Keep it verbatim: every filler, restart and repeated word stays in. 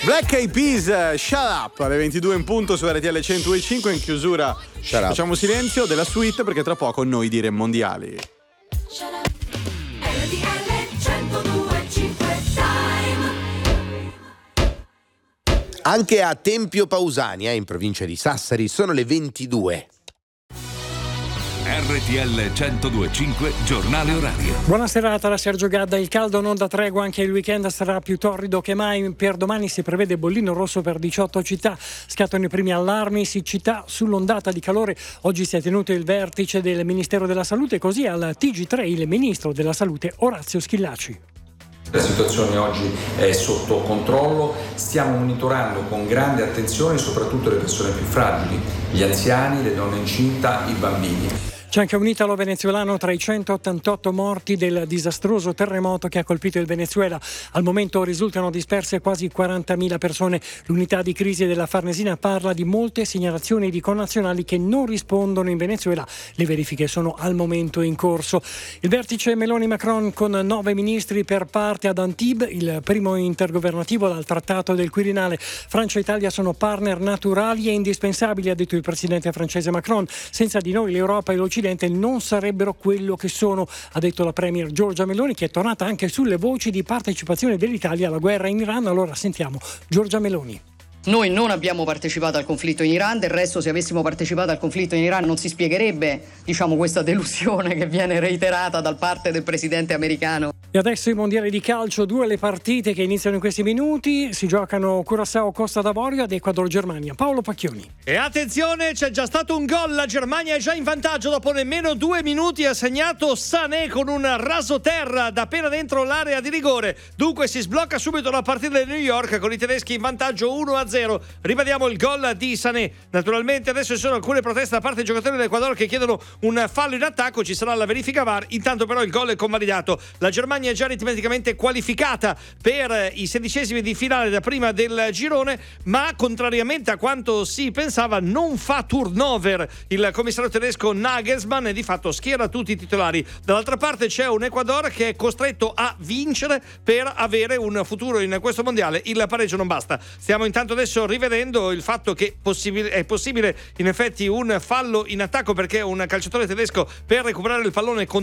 Black Eyed Peas, Shut Up, alle ventidue in punto su R T L centodue e cinque. In chiusura Shut facciamo up. Silenzio della suite perché tra poco noi dire mondiali. Shut up. R T L centodue e cinque Time. Anche a Tempio Pausania, in provincia di Sassari, sono le ventidue. R T L centodue e cinque, giornale orario. Buona serata da Sergio Gadda. Il caldo non dà tregua, anche il weekend sarà più torrido che mai. Per domani si prevede bollino rosso per diciotto città. Scattano i primi allarmi, siccità sull'ondata di calore. Oggi si è tenuto il vertice del Ministero della Salute, così al T G tre il Ministro della Salute Orazio Schillaci. La situazione oggi è sotto controllo, stiamo monitorando con grande attenzione soprattutto le persone più fragili, gli anziani, le donne incinta, i bambini. C'è anche un italo-venezuelano tra i centottantotto morti del disastroso terremoto che ha colpito il Venezuela. Al momento risultano disperse quasi quarantamila persone. L'unità di crisi della Farnesina parla di molte segnalazioni di connazionali che non rispondono in Venezuela. Le verifiche sono al momento in corso. Il vertice Meloni-Macron con nove ministri per parte ad Antibes, il primo intergovernativo dal Trattato del Quirinale. Francia e Italia sono partner naturali e indispensabili, ha detto il presidente francese Macron. Senza di noi l'Europa e l'Occidente non sarebbero quello che sono, ha detto la premier Giorgia Meloni, che è tornata anche sulle voci di partecipazione dell'Italia alla guerra in Iran. Allora sentiamo Giorgia Meloni. Noi non abbiamo partecipato al conflitto in Iran, del resto se avessimo partecipato al conflitto in Iran non si spiegherebbe, diciamo, questa delusione che viene reiterata da parte del presidente americano. E adesso i mondiali di calcio, due le partite che iniziano in questi minuti, si giocano Curaçao Costa d'Avorio ed Ecuador Germania. Paolo Pacchioni. E attenzione, c'è già stato un gol, la Germania è già in vantaggio dopo nemmeno due minuti, ha segnato Sané con un rasoterra da appena dentro l'area di rigore. Dunque si sblocca subito la partita di New York con i tedeschi in vantaggio uno a zero. Ribadiamo il gol di Sané. Naturalmente adesso ci sono alcune proteste da parte dei giocatori dell'Ecuador che chiedono un fallo in attacco, ci sarà la verifica V A R. Intanto però il gol è convalidato. La Germania è già aritmeticamente qualificata per i sedicesimi di finale da prima del girone, ma contrariamente a quanto si pensava non fa turnover il commissario tedesco Nagelsmann e di fatto schiera tutti i titolari. Dall'altra parte c'è un Ecuador che è costretto a vincere per avere un futuro in questo mondiale. Il pareggio non basta. Stiamo intanto adesso rivedendo il fatto che possibile, è possibile in effetti un fallo in attacco, perché un calciatore tedesco per recuperare il pallone con